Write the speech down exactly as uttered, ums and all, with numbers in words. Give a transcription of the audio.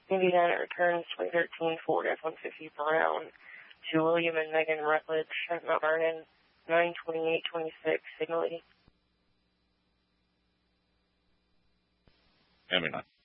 Indiana returns twenty thirteen Ford F one fifty Brown to William and Megan Rutledge at Mount Vernon, nine twenty-eight twenty-six, signaling. Emmy.